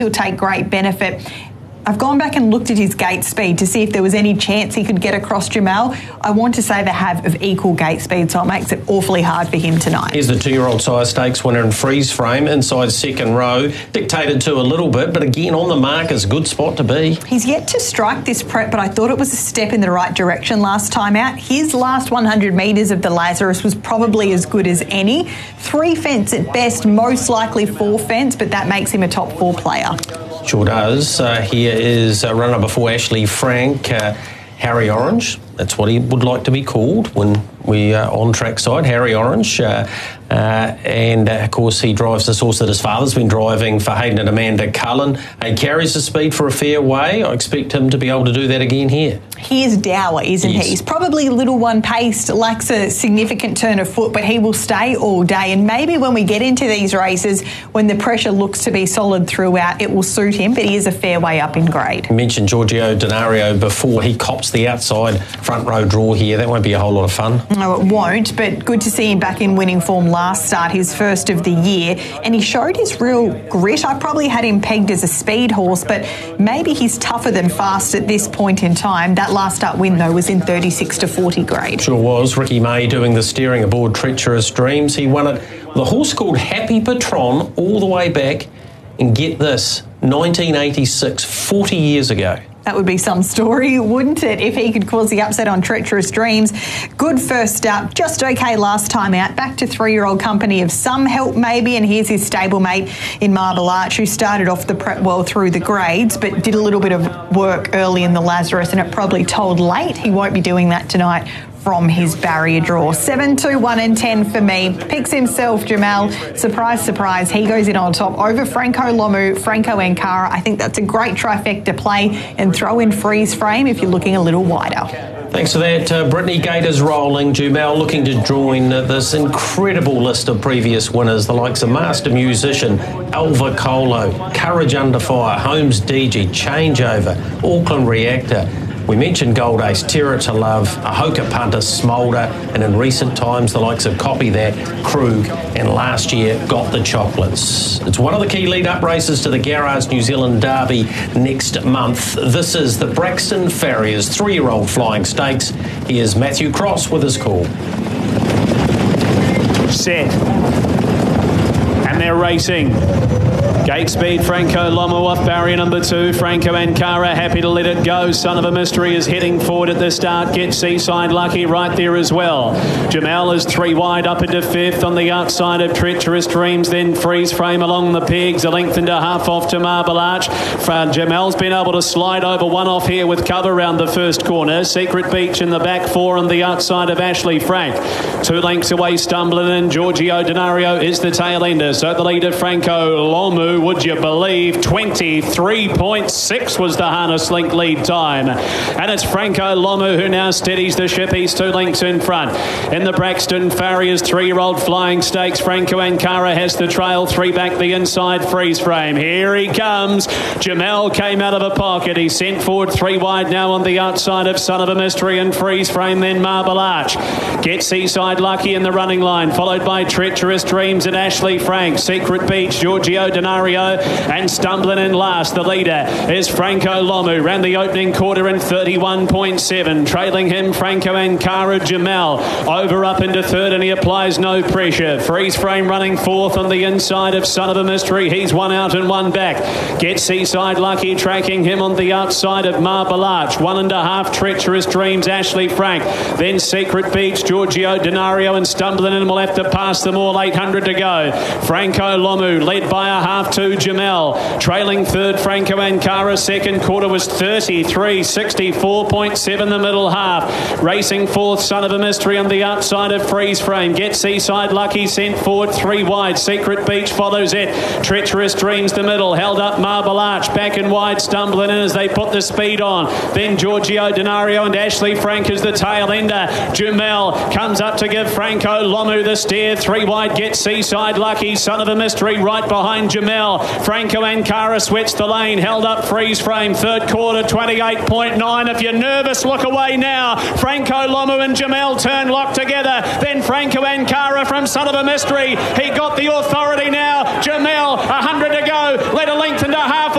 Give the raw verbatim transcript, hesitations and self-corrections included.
He'll take great benefit. I've gone back and looked at his gate speed to see if there was any chance he could get across Jamel. I want to say they have of equal gate speed, so it makes it awfully hard for him tonight. Here's the two-year-old Sire Stakes winner in freeze frame, inside second row. Dictated to a little bit, but again, on the mark is a good spot to be. He's yet to strike this prep, but I thought it was a step in the right direction last time out. His last one hundred metres of the Lazarus was probably as good as any. Three fence at best, most likely four fence, but that makes him a top four player. Sure does. Uh, here is a runner before Ashley Frank, uh, Harry Orange. That's what he would like to be called when we are on trackside, Harry Orange. Uh, uh, and, uh, of course, he drives this horse that his father's been driving for Hayden and Amanda Cullen. He carries the speed for a fair way. I expect him to be able to do that again here. He is dour, isn't yes. he? He's probably a little one-paced, lacks a significant turn of foot, but he will stay all day. And maybe when we get into these races, when the pressure looks to be solid throughout, it will suit him, but he is a fair way up in grade. You mentioned Giorgio Denario before. He cops the outside front row draw here. That won't be a whole lot of fun. No, it won't, but good to see him back in winning form last start, his first of the year, and he showed his real grit. I probably had him pegged as a speed horse, but maybe he's tougher than fast at this point in time. That last start win, though, was in thirty-six to forty grade. Sure was. Ricky May doing the steering aboard Treacherous Dreams. He won it with a horse called Happy Patron all the way back, and get this, nineteen eighty-six, forty years ago. That would be some story, wouldn't it, if he could cause the upset on Treacherous Dreams. Good first start, just okay last time out. Back to three-year-old company of some help maybe, and here's his stablemate in Marble Arch, who started off the prep well through the grades, but did a little bit of work early in the Lazarus, and it probably told late. He won't be doing that tonight from his barrier draw. seven, two, one and ten for me. Picks himself, Jamel. Surprise, surprise. He goes in on top over Franco Lomu, Franco Ankara. I think that's a great trifecta play, and throw in freeze frame if you're looking a little wider. Thanks for that. Uh, Brittany Gators rolling. Jumel looking to join uh, this incredible list of previous winners, the likes of Master Musician, Alva Colo, Courage Under Fire, Holmes D G, Changeover, Auckland Reactor. We mentioned Gold Ace, Terror to Love, Ahoka Punter, Smolder, and in recent times the likes of Copy That, Krug, and last year Got the Chocolates. It's one of the key lead-up races to the Garage New Zealand Derby next month. This is the Braxton Farriers three-year-old Flying Stakes. Here's Matthew Cross with his call. Set. And they're racing. Gate speed, Franco Lomu off barrier number two. Franco Ankara happy to let it go. Son of a Mystery is heading forward at the start. Get Seaside Lucky right there as well. Jamel is three wide up into fifth on the outside of Treacherous Dreams. Then Freeze Frame along the pegs. A length and a half off to Marble Arch. Jamel's been able to slide over one off here with cover round the first corner. Secret Beach in the back four on the outside of Ashley Frank. Two lengths away, Stumbling in. Giorgio Denario is the tail ender. So the leader, Franco Lomu. Would you believe twenty-three point six was the harness link lead time, and it's Franco Lomu who now steadies the ship. He's two lengths in front. In the Braxton Farriers three-year-old Flying Stakes, Franco Ankara has the trail, three back the inside Freeze Frame. Here he comes. Jamel came out of a pocket. He sent forward three wide now on the outside of Son of a Mystery and Freeze Frame, then Marble Arch. Get Seaside Lucky in the running line, followed by Treacherous Dreams and Ashley Frank. Secret Beach, Giorgio Denario, and Stumbling in last. The leader is Franco Lomu. Ran the opening quarter in thirty-one point seven. Trailing him, Franco Ankara. Jamel over up into third, and he applies no pressure. Freeze Frame running fourth on the inside of Son of a Mystery. He's one out and one back. Get Seaside Lucky tracking him on the outside of Marble Arch. One and a half Treacherous Dreams, Ashley Frank. Then Secret Beach, Giorgio Denario, and Stumbling in will have to pass them all. eight hundred to go. Franco Lomu led by a half to Jamel. Trailing third, Franco Ankara. Second quarter was thirty-three sixty-four point seven the middle half. Racing fourth, Son of a Mystery on the outside of Freeze Frame. Get Seaside Lucky sent forward three wide. Secret Beach follows it. Treacherous Dreams the middle. Held up Marble Arch. Back and wide, Stumbling in as they put the speed on. Then Giorgio Denario and Ashley Frank is the tail ender. Jamel comes up to give Franco Lomu the steer. Three wide, Get Seaside Lucky. Son of a Mystery right behind Jamel. Franco Ankara sweats the lane, held up Freeze Frame. Third quarter, twenty-eight point nine. If you're nervous, look away now. Franco Lomu and Jamel turn locked together. Then Franco Ankara from Son of a Mystery. He got the authority now. Jamel, one hundred to go. Let a length and a half